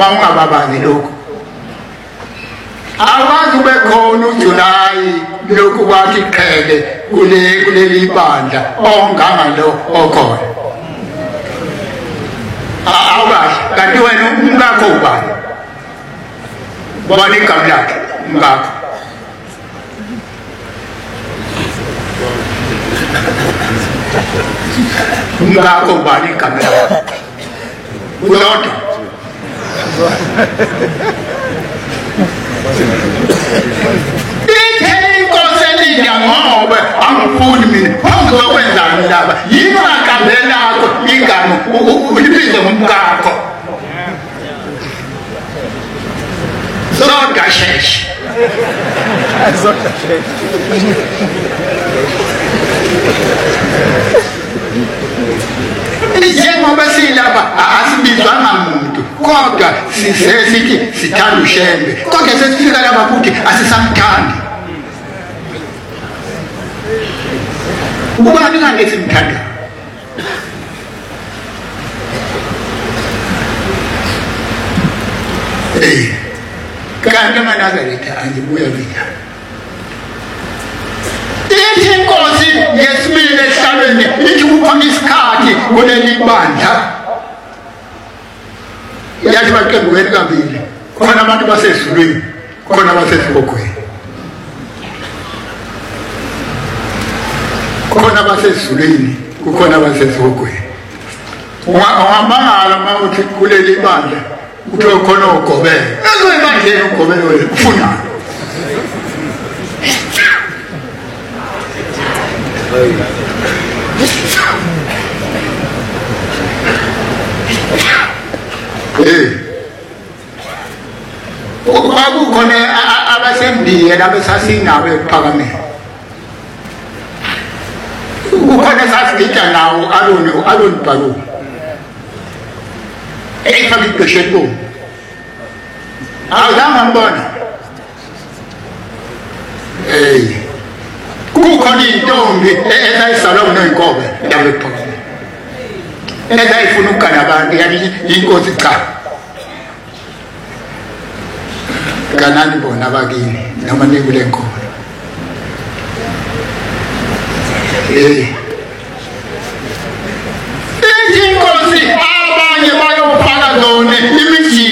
ungababazi lokho awazi bekhona uJulayi lokhu kwathi qhele kuleli bandla ongangalo okhona awukahle kanti wena umkakho ubani bona igama lakhe umkakho umkakho ubani igama lakhe ulodwa inkosi ngoba angifuni mina angizokwenzani laba yini akambela lakho igama ulibize ngomkakho zonke sheshe njengoba silapha asibizwanga muntu kodwa sithi sithanda ushembe kodwa sesifika lapha futhi asisamthandi ubani kanti simthanda kanti eNazaretha angibuya mina inkosi yesibili esihlalweni ithi kukhona isikhathi kuleli bandla yathi baqembukeni kabili khona abantu basezulwini khona abasesibhokweni khona abasezulwini kukhona abasesibhokweni ungamangala uma uthi kuleli bandla kuthiwa khona ugobela ebandleni ugobela wena ufunani kukhona abasembiye labesasinawo ephakameni kukhona sasigida nawo aloni bhaloni eyifaka igqesheloni awuzange mbona kukhona intombi ezayizalwa kuneyinkobe lapha ephakameni ezayifuna ukugana abantu yani inkosi cha ganani bona bakini noma nikule nkolo inkosi abanye bayofaka zone